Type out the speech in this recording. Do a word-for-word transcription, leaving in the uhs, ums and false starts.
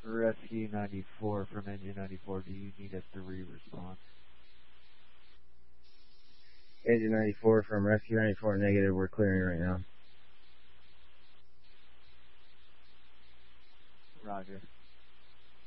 Rescue ninety-four from Engine ninety-four, do you need a three response? Engine ninety-four from Rescue ninety-four, negative, we're clearing right now. Roger.